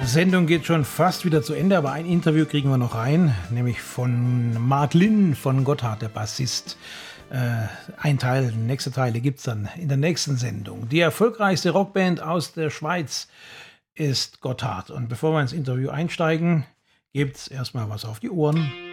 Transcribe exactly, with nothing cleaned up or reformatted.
Sendung geht schon fast wieder zu Ende, aber ein Interview kriegen wir noch rein, nämlich von Mark Lynn von Gotthard, der Bassist. Äh, ein Teil, nächste Teile gibt es dann in der nächsten Sendung. Die erfolgreichste Rockband aus der Schweiz ist Gotthard. Und bevor wir ins Interview einsteigen, gibt es erstmal was auf die Ohren.